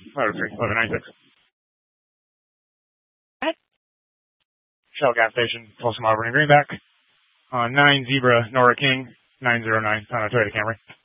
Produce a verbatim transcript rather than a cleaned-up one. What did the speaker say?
oh three, eleven ninety-six. Shell gas station, Folsom Auburn and Greenback. On nine Zebra Nora King, nine zero nine, on a Toyota Camry.